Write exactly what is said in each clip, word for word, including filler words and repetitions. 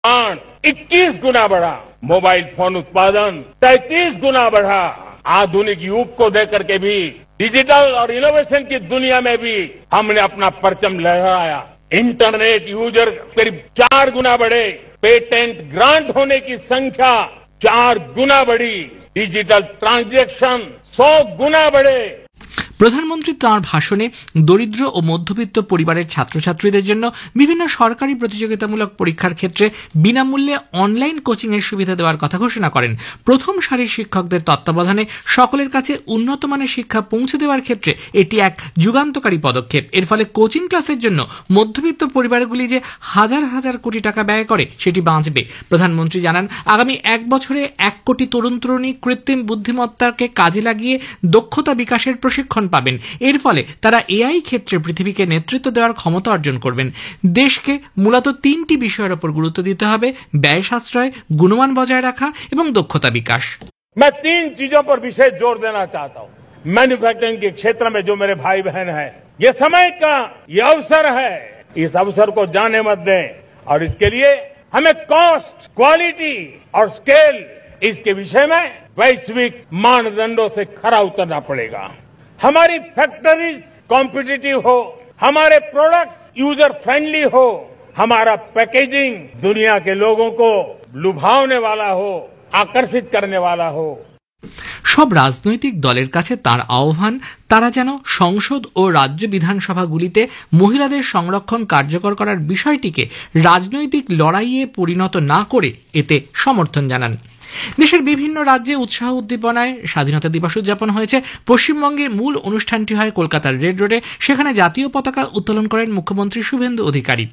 इक्कीस गुना बढ़ा, mobile phone उत्पादन तैंतीस गुना बढ़ा। आधुनिक युग को देकर के भी डिजिटल और इनोवेशन की दुनिया में भी हमने अपना परचम लहराया। इंटरनेट यूजर करीब चार गुना बढ़े, पेटेंट ग्रांट होने की संख्या चार गुना बढ़ी, डिजिटल ट्रांजैक्शन सौ गुना बढ़े। প্রধানমন্ত্রী তাঁর ভাষণে দরিদ্র ও মধ্যবিত্ত পরিবারের ছাত্রছাত্রীদের জন্য বিভিন্ন সরকারি প্রতিযোগিতামূলক পরীক্ষার ক্ষেত্রে বিনামূল্যে অনলাইন কোচিং এর সুবিধা দেওয়ার কথা ঘোষণা করেন। প্রথম সারির শিক্ষকদের তত্ত্বাবধানে সকলের কাছে উন্নত মানের শিক্ষা পৌঁছে দেওয়ার ক্ষেত্রে এটি এক যুগান্তকারী পদক্ষেপ। এর ফলে কোচিং ক্লাসের জন্য মধ্যবিত্ত পরিবারগুলি যে হাজার হাজার কোটি টাকা ব্যয় করে সেটি বাঁচবে। প্রধানমন্ত্রী জানান, আগামী এক বছরে এক কোটি তরুণ তরুণী কৃত্রিম বুদ্ধিমত্তাকে কাজে লাগিয়ে দক্ষতা বিকাশের প্রশিক্ষণ পাবেন। এর ফলে তারা এআই ক্ষেত্রে পৃথিবীকে নেতৃত্ব দেওয়ার ক্ষমতা অর্জন করবেন। দেশকে মূলত তিনটি বিষয়ের উপর গুরুত্ব দিতে হবে: ব্যয় সাশ্রয়, গুণমান বজায় রাখা এবং দক্ষতা বিকাশ। मैं तीन चीजों पर विशेष जोर देना चाहता हूं। मैन्युफैक्चरिंग के क्षेत्र में जो मेरे भाई बहन हैं, ये समय का ये अवसर है, इस अवसर को जाने मत दें। और इसके लिए हमें कॉस्ट, क्वालिटी और स्केल इसके विषय में वैश्विक मानदंडों से खरा उतरना पड़ेगा। हमारी फैक्ट्रीज कॉम्पिटिटिव हो, हमारे प्रोडक्ट्स यूजर फ्रेंडली हो, हमारा पैकेजिंग दुनिया के लोगों को लुभावने वाला हो, आकर्षित करने वाला हो। সব রাজনৈতিক দলের কাছে তার আহ্বান, তারা যেন সংসদ ও রাজ্য বিধানসভাগুলিতে মহিলাদের সংরক্ষণ কার্যকর করার বিষয়টিকে রাজনৈতিক লড়াইয়ে পরিণত না করে এতে সমর্থন জানান। দেশের বিভিন্ন রাজ্যে উৎসাহ উদ্দীপনায় স্বাধীনতা দিবস উদযাপন হয়েছে। পশ্চিমবঙ্গে মূল অনুষ্ঠানটি হয় কলকাতার রেড রোডে। সেখানে জাতীয় পতাকা উত্তোলন করেন মুখ্যমন্ত্রী শুভেন্দু অধিকারী।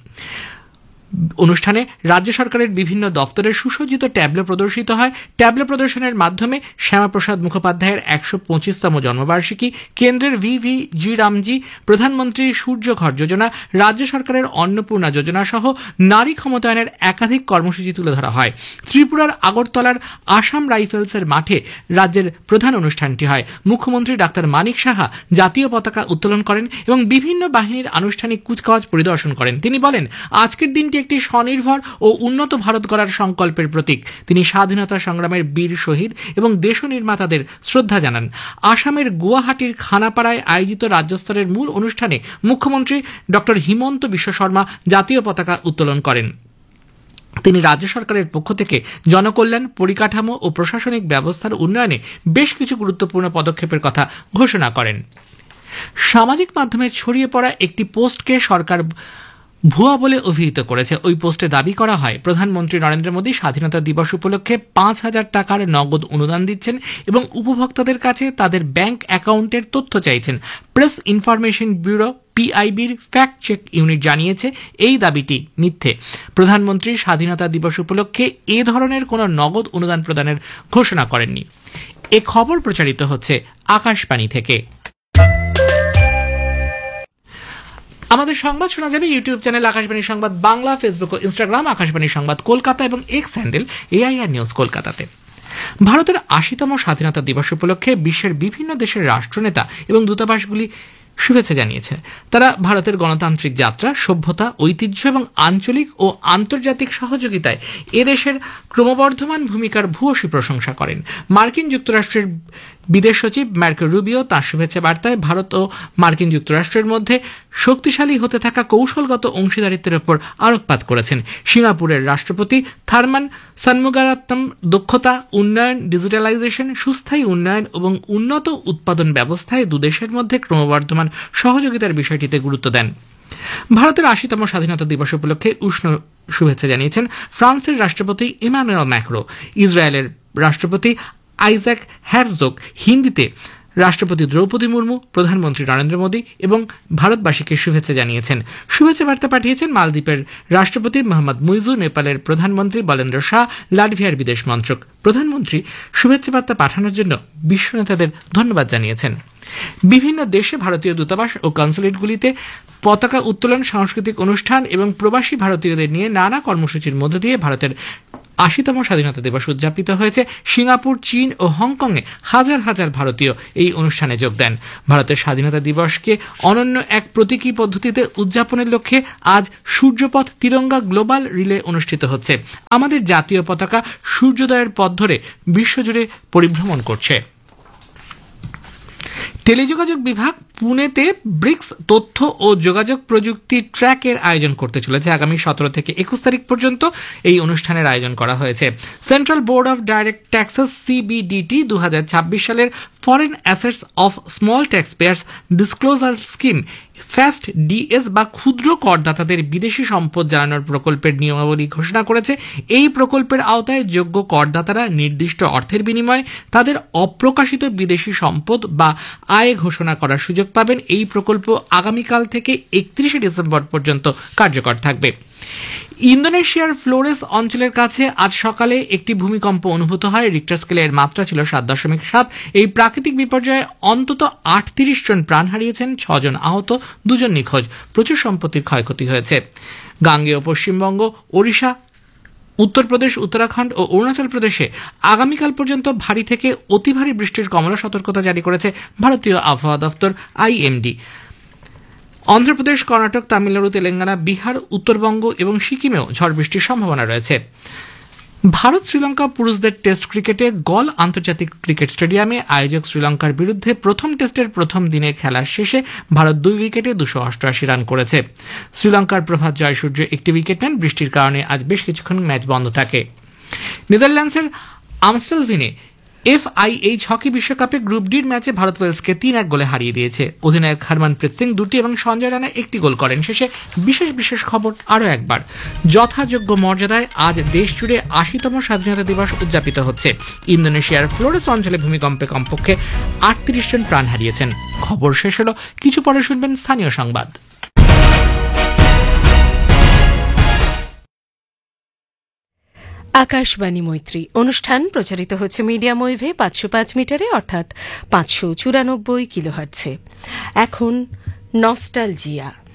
অনুষ্ঠানে রাজ্য সরকারের বিভিন্ন দফতরের সুসজ্জিত ট্যাবলো প্রদর্শিত হয়। ট্যাবলো প্রদর্শনের মাধ্যমে শ্যামাপ্রসাদ মুখোপাধ্যায়ের একশো পঁচিশতম জন্মবার্ষিকী, কেন্দ্রের ভি ভি জি রামজি, প্রধানমন্ত্রীর সূর্য ঘর যোজনা, রাজ্য সরকারের অন্নপূর্ণা যোজনা সহ নারী ক্ষমতায়নের একাধিক কর্মসূচি তুলে ধরা হয়। ত্রিপুরার আগরতলার আসাম রাইফেলসের মাঠে রাজ্যের প্রধান অনুষ্ঠানটি হয়। মুখ্যমন্ত্রী ডাক্তার মানিক সাহা জাতীয় পতাকা উত্তোলন করেন এবং বিভিন্ন বাহিনীর আনুষ্ঠানিক কুচকাওয়াজ পরিদর্শন করেন। তিনি বলেন, আজকের দিনটি একটি স্বনির্ভর ও উন্নত ভারত গড়ার সংকল্পের প্রতীক। তিনি স্বাধীনতা সংগ্রামের বীর শহীদ এবং দেশ নির্মাতাদের শ্রদ্ধা জানান। আসামের গুয়াহাটির খানাপাড়ায় আয়োজিত রাজ্যস্তরের মূল অনুষ্ঠানে মুখ্যমন্ত্রী ডক্টর হিমন্ত বিশ্ব শর্মা জাতীয় পতাকা উত্তোলন করেন। তিনি রাজ্য সরকারের পক্ষ থেকে জনকল্যাণ, পরিকাঠামো ও প্রশাসনিক ব্যবস্থার উন্নয়নে বেশ কিছু গুরুত্বপূর্ণ পদক্ষেপের কথা ঘোষণা করেন। সামাজিক মাধ্যমে ছড়িয়ে পড়া একটি পোস্টকে সরকার ভুয়া বলে অভিহিত করেছে। ওই পোস্টে দাবি করা হয়, প্রধানমন্ত্রী নরেন্দ্র মোদী স্বাধীনতা দিবস উপলক্ষে পাঁচ হাজার টাকার নগদ অনুদান দিচ্ছেন এবং উপভোক্তাদের কাছে তাদের ব্যাংক অ্যাকাউন্টের তথ্য চাইছেন। Press information bureau পিআইবির fact check unit জানিয়েছে এই দাবিটি মিথ্যে। প্রধানমন্ত্রী স্বাধীনতা দিবস উপলক্ষে এ ধরনের কোনো নগদ অনুদান প্রদানের ঘোষণা করেননি। এ খবর প্রচারিত হচ্ছে আকাশবাণী থেকে। আমাদের সংবাদ শোনা যাবে ইউটিউব চ্যানেল আকাশবাণী সংবাদ বাংলা, ফেসবুক ও ইনস্টাগ্রাম আকাশবাণী সংবাদ কলকাতা এবং এক্স হ্যান্ডেল এআইআর নিউজ কলকাতাতে। ভারতের আশিতম স্বাধীনতা দিবস উপলক্ষে বিশ্বের বিভিন্ন দেশের রাষ্ট্রনেতা এবং দূতাবাসগুলি শুভেচ্ছা জানিয়েছে। তারা ভারতের গণতান্ত্রিক যাত্রা, সভ্যতা, ঐতিহ্য এবং আঞ্চলিক ও আন্তর্জাতিক সহযোগিতায় এদেশের ক্রমবর্ধমান ভূমিকার ভূয়সী প্রশংসা করেন। মার্কিন যুক্তরাষ্ট্রের বিদেশ সচিব মার্কো রুবিও তাঁর শুভেচ্ছা বার্তায় ভারত ও মার্কিন যুক্তরাষ্ট্রের মধ্যে শক্তিশালী হতে থাকা কৌশলগত অংশীদারিত্বের উপর আলোকপাত করেছেন। সিঙ্গাপুরের রাষ্ট্রপতি থারমান সানমুগারাত্তম দক্ষতা উন্নয়ন, ডিজিটালাইজেশন, সুস্থায়ী উন্নয়ন এবং উন্নত উৎপাদন ব্যবস্থায় দুদেশের মধ্যে ক্রমবর্ধমান সহযোগিতার বিষয়টিতে গুরুত্ব দেন। ভারতের আশিতম স্বাধীনতা দিবস উপলক্ষে উষ্ণ শুভেচ্ছা জানিয়েছেন ফ্রান্সের রাষ্ট্রপতি ইমানুয়েল ম্যাক্রো, ইসরায়েলের রাষ্ট্রপতি আইজাক হ্যারজোগ, হিন্দিতে রাষ্ট্রপতি দ্রৌপদী মুর্মু, প্রধানমন্ত্রী নরেন্দ্র মোদী এবং ভারতবাসীকে শুভেচ্ছা জানিয়েছেন। শুভেচ্ছা বার্তা পাঠিয়েছেন মালদ্বীপের রাষ্ট্রপতি মোহাম্মদ মুইজু, নেপালের প্রধানমন্ত্রী বলেন্দ্র শাহ, লাটভিয়ার বিদেশ মন্ত্রক। প্রধানমন্ত্রী শুভেচ্ছা বার্তা পাঠানোর জন্য বিশ্ব নেতাদের ধন্যবাদ জানিয়েছেন। বিভিন্ন দেশে ভারতীয় দূতাবাস ও কনসুলেটগুলিতে পতাকা উত্তোলন, সাংস্কৃতিক অনুষ্ঠান এবং প্রবাসী ভারতীয়দের নিয়ে নানা কর্মসূচির মধ্য দিয়ে ভারতের আশিতম স্বাধীনতা দিবস উদযাপিত হয়েছে। সিঙ্গাপুর, চীন ও হংকংয়ে হাজার হাজার ভারতীয় এই অনুষ্ঠানে যোগ দেন। ভারতের স্বাধীনতা দিবসকে অনন্য এক প্রতীকী পদ্ধতিতে উদযাপনের লক্ষ্যে আজ সূর্যপথ তিরঙ্গা গ্লোবাল রিলে অনুষ্ঠিত হচ্ছে। আমাদের জাতীয় পতাকা সূর্যোদয়ের পথ ধরে বিশ্বজুড়ে পরিভ্রমণ করছে। টেলিযোগাযোগ বিভাগ পুনেতে ব্রিক্স তথ্য ও যোগাযোগ প্রযুক্তি ট্র্যাকের আয়োজন করতে চলেছে। আগামী সতেরো থেকে একুশ তারিখ পর্যন্ত এই অনুষ্ঠানের আয়োজন করা হয়েছে। Central board of direct taxes সিবিডিটি দু হাজার ছাব্বিশ সালের foreign assets of small tax pairs disclosure scheme fast DS বা ক্ষুদ্র করদাতাদের বিদেশি সম্পদ জানানোর প্রকল্পের নিয়মাবলী ঘোষণা করেছে। এই প্রকল্পের আওতায় যোগ্য করদাতারা নির্দিষ্ট অর্থের বিনিময়ে তাদের অপ্রকাশিত বিদেশি সম্পদ বা আয় ঘোষণা করার সুযোগ পাবেন। এই প্রকল্প আগামীকাল থেকে একত্রিশে ডিসেম্বর পর্যন্ত কার্যকর থাকবে। ইন্দোনেশিয়ার ফ্লোরেস অঞ্চলের কাছে আজ সকালে একটি ভূমিকম্প অনুভূত হয়। রিক্টার স্কেলের মাত্রা ছিল সাত দশমিক সাত। এই প্রাকৃতিক বিপর্যয়ে অন্তত আটত্রিশ জন প্রাণ হারিয়েছেন, ছজন আহত, দুজন নিখোঁজ। প্রচুর সম্পত্তির ক্ষয়ক্ষতি হয়েছে। গাঙ্গেয় পশ্চিমবঙ্গ, ওড়িশা, উত্তরপ্রদেশ, উত্তরাখণ্ড ও অরুণাচল প্রদেশে আগামীকাল পর্যন্ত ভারী থেকে অতি ভারী বৃষ্টির কমলা সতর্কতা জারি করেছে ভারতীয় আবহাওয়া দফতর আইএমডি। অন্ধ্রপ্রদেশ, কর্ণাটক, তামিলনাড়ু, তেলেঙ্গানা, বিহার, উত্তরবঙ্গ এবং সিকিমেও ঝড় বৃষ্টির সম্ভাবনা রয়েছে। ভারত শ্রীলঙ্কা পুরুষদের টেস্ট ক্রিকেটে গল আন্তর্জাতিক ক্রিকেট স্টেডিয়ামে আয়োজক শ্রীলঙ্কার বিরুদ্ধে প্রথম টেস্টের প্রথম দিনে খেলার শেষে ভারত দুই উইকেটে দুশো অষ্টআশি রান করেছে। শ্রীলঙ্কার প্রভাত জয়সূর্য একটি উইকেট নেন। বৃষ্টির কারণে আজ বেশ কিছুক্ষণ ম্যাচ বন্ধ থাকে। নেদারল্যান্ডসের আমস্টেলভিনে এফআইএইচ হকি বিশ্বকাপে গ্রুপ ডির ম্যাচে ভারত ওয়েলসকে তিন এক গোলে হারিয়ে দিয়েছে। অধিনায়ক হরমনপ্রীত সিং দুটি এবং সঞ্জয় রানা একটি গোল করেন। শেষে বিশেষ বিশেষ খবর আরও একবার, যথাযোগ্য মর্যাদায় আজ দেশ জুড়ে আশিতম স্বাধীনতা দিবস উদযাপিত হচ্ছে। ইন্দোনেশিয়ার ফ্লোরেস অঞ্চলে ভূমিকম্পে কমপক্ষে আটত্রিশ জন প্রাণ হারিয়েছেন। খবর শেষ হলো, কিছু পরে শুনবেন স্থানীয় সংবাদ। আকাশবাণী মৈত্রী অনুষ্ঠান প্রচারিত হচ্ছে মিডিয়াম ওয়েভে পাঁচশো পাঁচ মিটারে অর্থাৎ পাঁচশো চুরানব্বই কিলোহার্টজে। এখন নস্টালজিয়া।